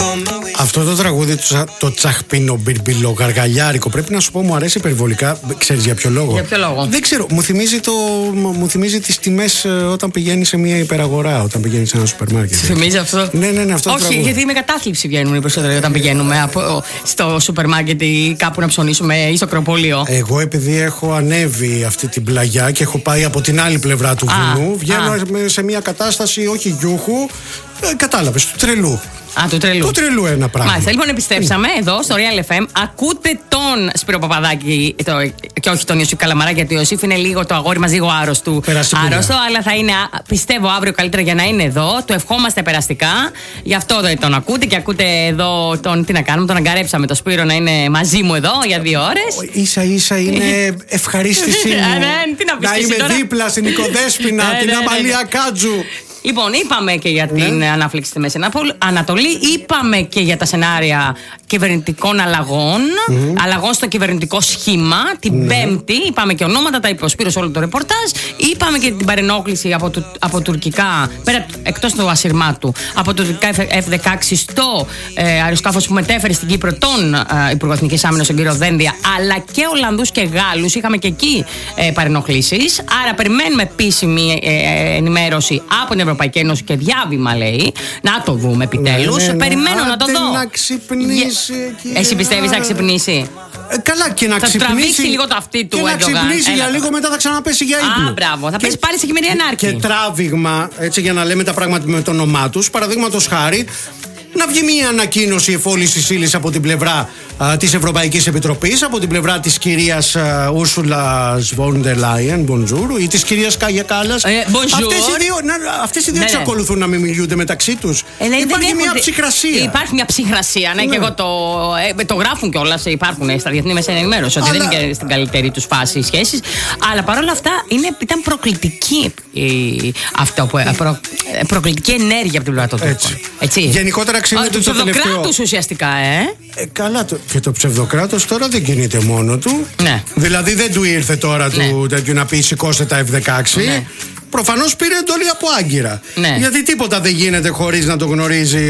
Αυτό το τραγούδι, το τσαχπίνο μπιρμπιλο γαργαλιάρικο, πρέπει να σου πω μου αρέσει υπερβολικά. Ξέρεις για ποιο λόγο? Για ποιο λόγο? Δεν ξέρω. Μου θυμίζει τις τιμές όταν πηγαίνεις σε μια υπεραγορά, όταν πηγαίνεις σε ένα σούπερ μάρκετ. Θυμίζει αυτό? Ναι, αυτό. Όχι, γιατί με κατάθλιψη βγαίνουν οι περισσότεροι όταν πηγαίνουμε στο σούπερ μάρκετ ή κάπου να ψωνίσουμε ή στο Κροπόλιο. Εγώ επειδή έχω ανέβει αυτή την πλαγιά και έχω πάει από την άλλη πλευρά του βουνού, βγαίνω σε μια κατάσταση όχι γιούχου, κατάλαβες, του τρελού. Του τρελού. Του τρελού ένα πράγμα. Μάλιστα, λοιπόν, επιστρέψαμε εδώ στο Real FM. Ακούτε τον Σπύρο Παπαδάκη και όχι τον Ιωσήφ Καλαμαρά, γιατί ο Ιωσήφ είναι λίγο το αγόρι μας, λίγο άρρωστο, αλλά θα είναι, πιστεύω, αύριο καλύτερα για να είναι εδώ. Του ευχόμαστε περαστικά. Γι' αυτό τον ακούτε και ακούτε εδώ τον. Τι να κάνουμε, τον αγκαρέψαμε το Σπύρο να είναι μαζί μου εδώ για 2 ώρες. Ίσα-ίσα είναι ευχαρίστησή μου να είμαι δίπλα στην Νικοδέσποινα, την Αμαλία Κάτζου. Λοιπόν, είπαμε και για την ανάφλεξη στη Μέση Ανατολή, είπαμε και για τα σενάρια κυβερνητικών αλλαγών στο κυβερνητικό σχήμα. Την Πέμπτη είπαμε και ονόματα, τα είπε ο Σπύρος όλο το ρεπορτάζ. Είπαμε και την παρενόχληση από τουρκικά, εκτός του ασυρμάτου, από τουρκικά F-16 στο αεροσκάφος που μετέφερε στην Κύπρο τον Υπουργό Εθνικής Άμυνας, τον κύριο Δένδια, αλλά και Ολλανδούς και Γάλλους. Είχαμε και εκεί παρενοχλήσεις. Άρα περιμένουμε επίσημη ενημέρωση από την Ευρωπαϊκή Ένωση και διάβημα, λέει. Να το δούμε επιτέλους. Περιμένω να το δω. Να ξυπνήσει. Εσύ πιστεύεις να ξυπνήσει? Καλά, και να ξυπνήσει. Θα τραβήξει λίγο το αυτί του Ερντογάν. Να ξυπνήσει για λίγο, μετά θα ξαναπέσει για ύπνο. Μπράβο. Θα πέσει πάλι σε χειμερινή ανάρκη. Και τράβηγμα, έτσι για να λέμε τα πράγματα με το όνομά τους. Παραδείγματος χάρη, να βγει μια ανακοίνωση εφόλυσης ύλης από την πλευρά της Ευρωπαϊκής Επιτροπής, από την πλευρά της κυρίας Ursula von der Leyen, bonjour, ή της κυρίας Κάγια Κάλλας. Αυτές οι δύο εξακολουθούν να μην μιλούνται μεταξύ τους. Υπάρχει μια ψυχρασία. Υπάρχει μια ψυχρασία, ναι, και εγώ το γράφουν κιόλας, υπάρχουν στα διεθνή μέσα ενημέρωση, ότι δεν είναι στην καλύτερη τους φάση οι σχέσεις. Αλλά παρόλα αυτά ήταν προκλητική προκλητική ενέργεια από την πλευρά των Τούρκων. Γενικότερα ξύνεται το ψευδοκράτους ουσιαστικά, καλά, και το ψευδοκράτος τώρα δεν κινείται μόνο του. Ναι. Δηλαδή δεν του ήρθε τώρα του τέτοιου να πει σηκώστε τα F-16. Ναι. Προφανώς πήρε εντολή από Άγκυρα. Ναι. Γιατί τίποτα δεν γίνεται χωρίς να το γνωρίζει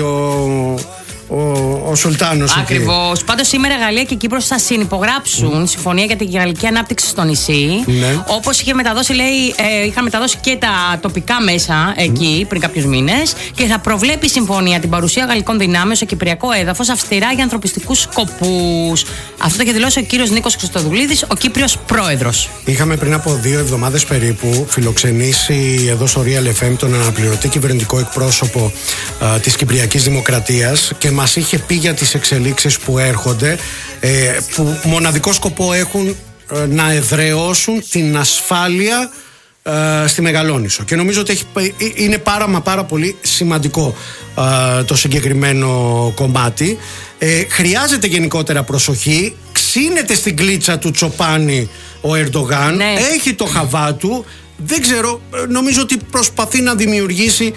ο Σουλτάνος. Ακριβώς. Πάντως σήμερα Γαλλία και Κύπρος θα συνυπογράψουν συμφωνία για την γαλλική ανάπτυξη στο νησί. Ναι. Όπως είχε μεταδώσει, λέει, είχαν μεταδώσει και τα τοπικά μέσα εκεί πριν κάποιους μήνες. Και θα προβλέπει η συμφωνία την παρουσία γαλλικών δυνάμεων στο κυπριακό έδαφος αυστηρά για ανθρωπιστικούς σκοπούς. Αυτό το είχε δηλώσει ο κύριος Νίκος Χριστοδουλίδης, ο Κύπριος πρόεδρος. Είχαμε πριν από 2 εβδομάδες περίπου φιλοξενήσει εδώ στο Real FM τον αναπληρωτή κυβερνητικό εκπρόσωπο της Κυπριακής Δημοκρατίας και μας είχε πει για τις εξελίξεις που έρχονται, που μοναδικό σκοπό έχουν να εδραιώσουν την ασφάλεια στη Μεγαλόνισσο. Και νομίζω ότι είναι πάρα πολύ σημαντικό το συγκεκριμένο κομμάτι. Χρειάζεται γενικότερα προσοχή. Ξύνεται στην κλίτσα του Τσοπάνη ο Ερντογάν. Ναι. Έχει το χαβά του. Δεν ξέρω, νομίζω ότι προσπαθεί να δημιουργήσει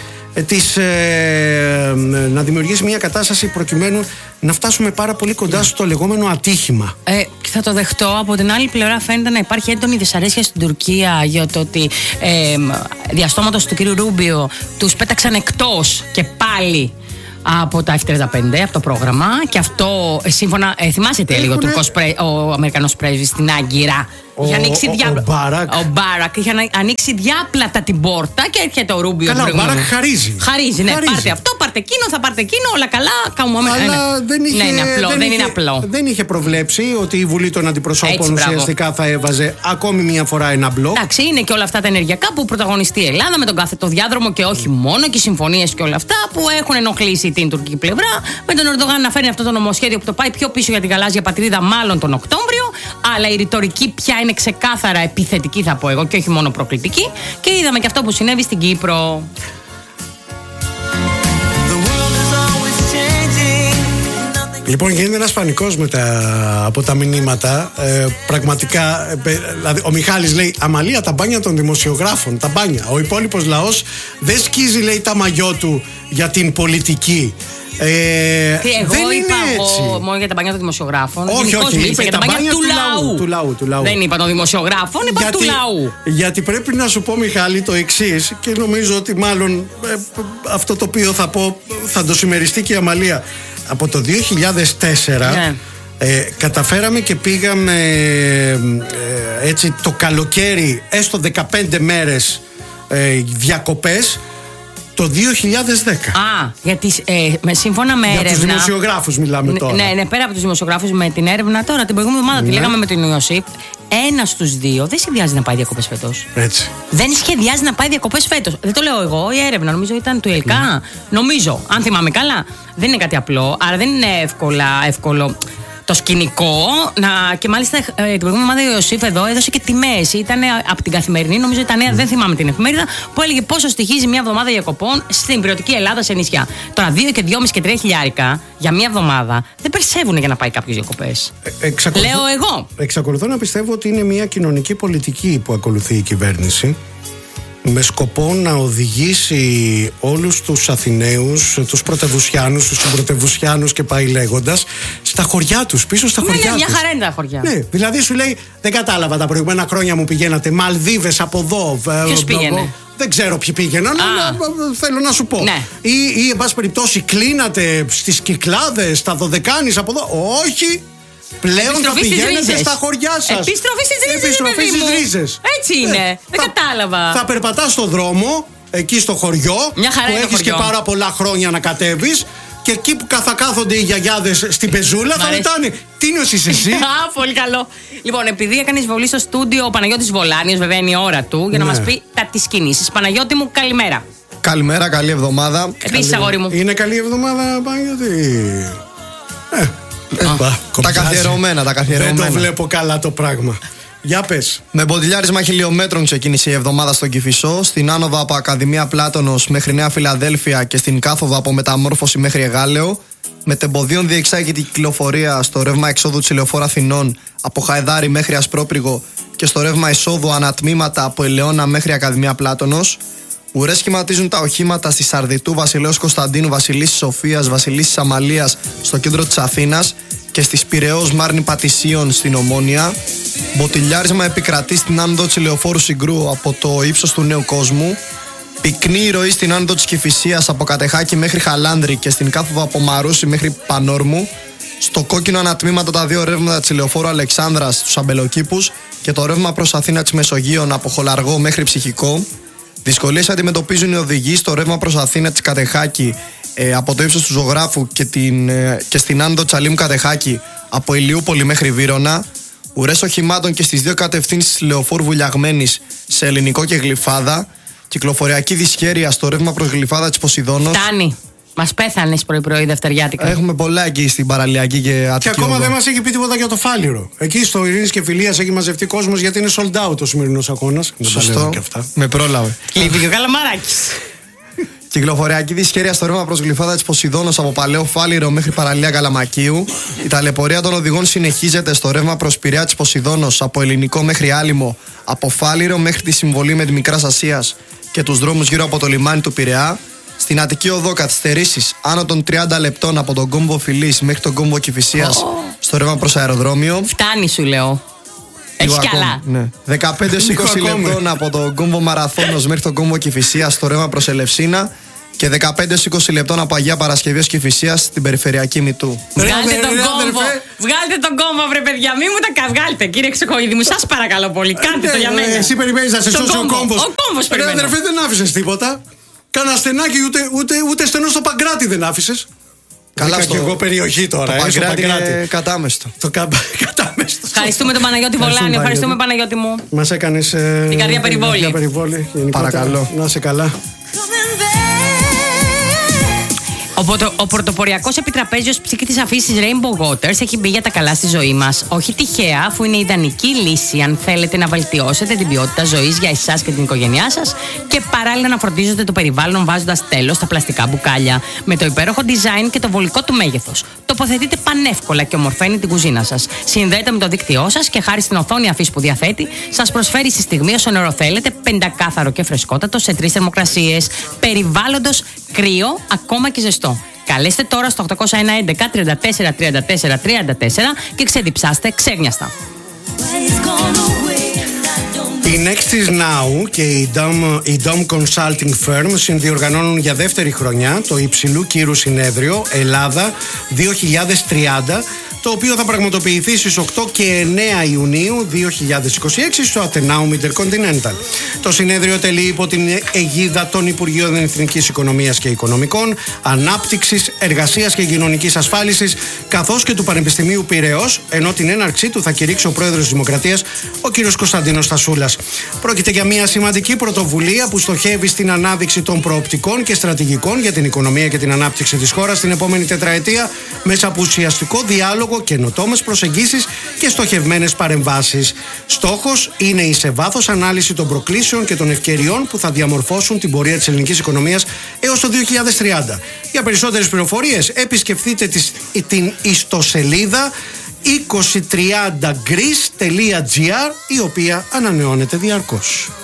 μια κατάσταση προκειμένου να φτάσουμε πάρα πολύ κοντά στο λεγόμενο ατύχημα. Θα το δεχτώ. Από την άλλη πλευρά φαίνεται να υπάρχει έντονη δυσαρέσκεια στην Τουρκία για το ότι διαστόματος του κ. Ρούμπιο τους πέταξαν εκτός και πάλι από τα F-35, από το πρόγραμμα. Και αυτό σύμφωνα. Θυμάσαι λίγο ο Αμερικανός πρέσβης στην Άγκυρα. Ο Μπάρακ είχε ανοίξει διάπλατα την πόρτα και έρχεται ο Ρούμπιο. Καλά, ο Μπάρακ χαρίζει, ναι. Πάρτε αυτό, πάρτε εκείνο, θα πάρτε εκείνο, όλα καλά. Αλλά δεν είναι απλό. Δεν είχε προβλέψει ότι η Βουλή των Αντιπροσώπων ουσιαστικά θα έβαζε ακόμη μια φορά ένα μπλοκ. Εντάξει, είναι και όλα αυτά τα ενεργειακά που πρωταγωνιστεί η Ελλάδα με τον κάθετο διάδρομο και όχι μόνο, και οι συμφωνίες και όλα αυτά που έχουν ενοχλήσει την τουρκική πλευρά. Με τον Ερντογάν να φέρνει αυτό το νομοσχέδιο που το πάει πιο πίσω για την γαλάζια πατρίδα, μάλλον τον Οκτώβριο. Αλλά η ρητορική πια είναι ξεκάθαρα επιθετική, θα πω εγώ, και όχι μόνο προκλητική. Και είδαμε και αυτό που συνέβη στην Κύπρο. Λοιπόν, γίνεται ένας πανικός από τα μηνύματα. Πραγματικά, δηλαδή, ο Μιχάλης λέει: Αμαλία, τα μπάνια των δημοσιογράφων, τα μπάνια. Ο υπόλοιπος λαός δεν σκίζει, λέει, τα μαγιό του για την πολιτική. Εγώ είπα μόνο για τα μπάνια των δημοσιογράφων. Όχι, είπα για τα μπάνια του λαού. Δεν είπα των δημοσιογράφων, είπα του λαού. Γιατί πρέπει να σου πω, Μιχάλη, το εξής, και νομίζω ότι μάλλον αυτό το οποίο θα πω θα το συμμεριστεί και η Αμαλία. από το 2004 καταφέραμε και πήγαμε έτσι το καλοκαίρι, έστω 15 μέρες διακοπές το 2010. Γιατί σύμφωνα με έρευνα. Για τους δημοσιογράφους μιλάμε τώρα. Ναι, πέρα από τους δημοσιογράφους, με την έρευνα τώρα, την προηγούμενη εβδομάδα τη λέγαμε με τον Ιωσήφ. Ένας στους δύο δεν σχεδιάζει να πάει διακοπές φέτος. Έτσι. Δεν σχεδιάζει να πάει διακοπές φέτος. Δεν το λέω εγώ, η έρευνα νομίζω ήταν του ΕΛΚΑ. Νομίζω, αν θυμάμαι καλά. Δεν είναι κάτι απλό, άρα δεν είναι εύκολο το σκηνικό. Και μάλιστα την προηγούμενη εβδομάδα ο Ιωσήφ εδώ έδωσε και τιμές. Ήταν από την Καθημερινή, νομίζω ήταν νέα, δεν θυμάμαι την εφημερίδα, που έλεγε πόσο στοιχίζει μια εβδομάδα διακοπών στην υπηρετική Ελλάδα σε νησιά. Τώρα 2 και 2,5 και 3 χιλιάρικα για μια εβδομάδα δεν περισσεύουν για να πάει κάποιος διακοπές. Λέω εγώ. Εξακολουθώ να πιστεύω ότι είναι μια κοινωνική πολιτική που ακολουθεί η κυβέρνηση, με σκοπό να οδηγήσει όλους τους Αθηναίους, τους πρωτευουσιάνους, τους συμπρωτευουσιάνους και πάει λέγοντας, στα χωριά τους, πίσω στα χωριά τους. Μια χαρά είναι τα χωριά. Ναι, δηλαδή σου λέει, δεν κατάλαβα τα προηγούμενα χρόνια μου πηγαίνατε Μαλδίβες από εδώ. Ποιος πήγαινε? Δεν ξέρω ποιοι πήγαιναν, αλλά θέλω να σου πω. Ναι. Ή εν πάση περιπτώσει κλείνατε στις Κυκλάδες, στα Δωδεκάνησα από εδώ. Όχι. Πλέον θα πηγαίνετε στα χωριά σας. Επιστροφή στις ρίζες. Έτσι είναι. Δεν κατάλαβα. Θα περπατάς στον δρόμο, εκεί στο χωριό, που έχεις και πάρα πολλά χρόνια να κατέβεις, και εκεί που θα κάθονται οι γιαγιάδες στην πεζούλα θα ρωτάνε, τι νοσείς εσύ? Πολύ καλό. Λοιπόν, επειδή έκανε εισβολή στο στούντιο ο Παναγιώτης Βολάνιος, βέβαια είναι η ώρα του, για να μας πει τις κινήσεις. Παναγιώτη μου, καλημέρα. Καλημέρα, καλή εβδομάδα. Επίσης, αγόρι μου. Είναι καλή εβδομάδα, Παναγιώτη? Τα καθιερωμένα. Δεν το βλέπω καλά το πράγμα. Για πες. Με μποντιλιάρισμα χιλιόμετρων ξεκίνησε η εβδομάδα στον Κηφισό. Στην άνοδο από Ακαδημία Πλάτωνος μέχρι Νέα Φιλαδέλφια και στην κάθοδο από Μεταμόρφωση μέχρι Εγάλεο. Με τεμποδίων διεξάγεται η κυκλοφορία στο ρεύμα εξόδου της Ηλεοφόρου Αθηνών από Χαϊδάρη μέχρι Ασπρόπριγο και στο ρεύμα εισόδου ανατμήματα από Ελαιώνα μέχρι Ακαδημία Πλάτωνος. Ουρές σχηματίζουν τα οχήματα στη Σαρδιτού, Βασιλέως Κωνσταντίνου, Βασιλίσσης Σοφίας, Βασιλίσσης Αμαλίας στο κέντρο της Αθήνας και στις Πειραιώς Μάρνη Πατησίων στην Ομόνια. Μποτιλιάρισμα επικρατεί στην άνοδο της Ηλεοφόρου Συγκρού από το ύψος του Νέου Κόσμου. Πυκνή ροή στην άνοδο της Κηφισίας από Κατεχάκη μέχρι Χαλάνδρη και στην κάθοδο από Μαρούσι μέχρι Πανόρμου. Στο κόκκινο ανατμήματα τα δύο ρεύματα της Ηλεοφόρου Αλεξάνδρας στους Αμπελοκήπους και το ρεύμα προς Αθήνα της Μεσογείων από Χολαργό μέχρι Ψυχικό. Δυσκολίες αντιμετωπίζουν οι οδηγοί στο ρεύμα προς Αθήνα της Κατεχάκη από το ύψος του Ζωγράφου και στην άνοδο Τσαλίμου Κατεχάκη από Ηλιούπολη μέχρι Βύρωνα. Ουρές οχημάτων και στις δύο κατευθύνσεις της Λεωφόρου Βουλιαγμένης σε Ελληνικό και Γλυφάδα. Κυκλοφοριακή δυσχέρεια στο ρεύμα προς Γλυφάδα της Ποσειδώνος. Φτάνει. Μας πέθανες πρωί-πρωί δευτεριάτικα. Έχουμε πολλά εκεί στην Παραλιακή και Αττική. Και ακόμα δεν μας έχει πει τίποτα για το Φάληρο. Εκεί στο Ειρήνης και Φιλίας έχει μαζευτεί κόσμος γιατί είναι sold out ο σημερινός αγώνας. Σωστό. Με πρόλαβε. Λείπει και ο Καλαμαράκης. Κυκλοφοριακή δυσχέρεια στο ρεύμα προς Γλυφάδα της Ποσειδώνος από Παλαιό Φάληρο μέχρι Παραλία Καλαμακίου. Η ταλαιπωρία των οδηγών συνεχίζεται στο ρεύμα προς Πειραιά της Ποσειδώνος από Ελληνικό μέχρι Άλυμο, από Φάληρο μέχρι τη συμβολή με τη Μικράς Ασίας και τους δρόμους γύρω από το λιμάνι του Πειραιά. Στην Αττική Οδό καθυστερήσεις άνω των 30 λεπτών από τον κόμβο Φιλής μέχρι τον κόμβο Κηφισίας στο ρεύμα προς αεροδρόμιο. Φτάνει, σου λέω. Έχει κι άλλα. Ναι. 15-20 λεπτών από τον κόμβο Μαραθώνος μέχρι τον κόμβο Κηφισίας στο ρεύμα προς Ελευσίνα και 15-20 λεπτών από Αγία Παρασκευή ως Κηφισίας στην περιφερειακή Μητού. Βγάλτε τον κόμβο. Βγάλτε τον κόμβο, βρε παιδιά. Μην μου τα βγάλτε, κύριε Ξεχοίδη μου. Σας παρακαλώ πολύ. Κάντε το για μένα. Εσύ περιμένεις να σε σώσει ο κόμβος. Ο κόμβος περιμένει. Αδερφέ, δεν άφησες τίποτα. Κάνα στενάκι, ούτε στενό στο Παγκράτη δεν άφησες. Καλά, και εγώ περιοχή τώρα. Το Παγκράτη είναι κατάμεστο. Κατάμεστο. Ευχαριστούμε τον Παναγιώτη Βολάνιο. Ευχαριστούμε, Παναγιώτη μου. Μας έκανες την καρδιά περιβόλη. Παρακαλώ. Να είσαι καλά. Ο πρωτοποριακός επιτραπέζιος ψύκτης αφήσης Rainbow Waters έχει μπει για τα καλά στη ζωή μας. Όχι τυχαία, αφού είναι η ιδανική λύση αν θέλετε να βελτιώσετε την ποιότητα ζωής για εσάς και την οικογένειά σας και παράλληλα να φροντίζετε το περιβάλλον βάζοντας τέλος στα πλαστικά μπουκάλια. Με το υπέροχο design και το βολικό του μέγεθος. Τοποθετείτε πανεύκολα και ομορφαίνει την κουζίνα σας. Συνδέεται με το δίκτυό σας και χάρη στην οθόνη αφής που διαθέτει, σας προσφέρει στη στιγμή όσο νερό θέλετε, πεντακάθαρο και φρεσκότατο σε 3 θερμοκρασίες. Περιβάλλοντος κρύο, ακόμα και ζεστό. Καλέστε τώρα στο 811 34 34 34 και ξεδιψάστε ξέγνιαστα. Η Next is Now και η Dom Consulting Firm συνδιοργανώνουν για δεύτερη χρονιά το υψηλού κύρου συνέδριο Ελλάδα 2030, το οποίο θα πραγματοποιηθεί στις 8 και 9 Ιουνίου 2026 στο Athenaeum Intercontinental. Το συνέδριο τελεί υπό την αιγίδα των Υπουργείων Εθνικής Οικονομίας και Οικονομικών, Ανάπτυξης, Εργασίας και Κοινωνικής Ασφάλισης, καθώς και του Πανεπιστημίου Πειραιώς, ενώ την έναρξή του θα κηρύξει ο Πρόεδρος της Δημοκρατίας, ο κ. Κωνσταντίνος Στασούλας. Πρόκειται για μια σημαντική πρωτοβουλία που στοχεύει στην ανάδειξη των προοπτικών και στρατηγικών για την οικονομία και την ανάπτυξη της χώρας την επόμενη τετραετία, μέσα από ουσιαστικό διάλογο, καινοτόμες προσεγγίσεις και στοχευμένες παρεμβάσεις. Στόχος είναι η σε βάθος ανάλυση των προκλήσεων και των ευκαιριών που θα διαμορφώσουν την πορεία της ελληνικής οικονομίας έως το 2030. Για περισσότερες πληροφορίες επισκεφτείτε την ιστοσελίδα 2030greece.gr, η οποία ανανεώνεται διαρκώς.